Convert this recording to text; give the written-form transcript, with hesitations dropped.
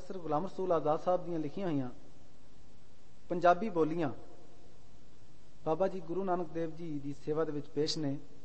Professor ਗੁਲਾਮ ਰਸੂਲ ਆਜ਼ਾਦ ਸਾਹਿਬ ਦੀਆਂ ਲਿਖੀਆਂ ਹੋਈਆਂ ਪੰਜਾਬੀ ਬੋਲੀਆਂ ਬਾਬਾ ਜੀ ਗੁਰੂ ਨਾਨਕ ਦੇਵ ਜੀ ਦੀ ਸੇਵਾ ਦੇ ਵਿੱਚ ਪੇਸ਼ ਨੇ।